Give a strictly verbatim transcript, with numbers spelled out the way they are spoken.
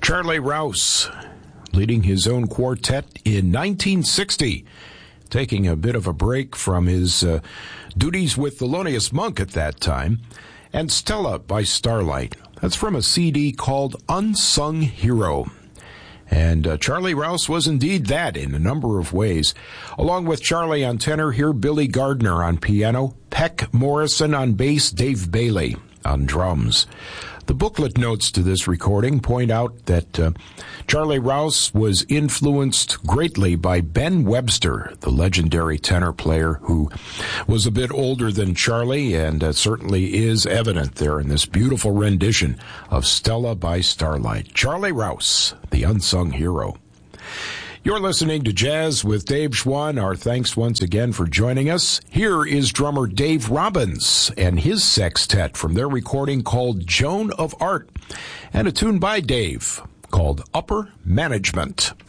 Charlie Rouse, leading his own quartet in nineteen sixty, taking a bit of a break from his uh, duties with Thelonious Monk at that time, and Stella by Starlight. That's from a C D called Unsung Hero. And uh, Charlie Rouse was indeed that in a number of ways. Along with Charlie on tenor, here Billy Gardner on piano, Peck Morrison on bass, Dave Bailey on drums. The booklet notes to this recording point out that uh, Charlie Rouse was influenced greatly by Ben Webster, the legendary tenor player who was a bit older than Charlie, and uh, certainly is evident there in this beautiful rendition of Stella by Starlight. Charlie Rouse, the unsung hero. You're listening to Jazz with Dave Schwann. Our thanks once again for joining us. Here is drummer Dave Robbins and his sextet from their recording called Joan of Art, and a tune by Dave called Upper Management.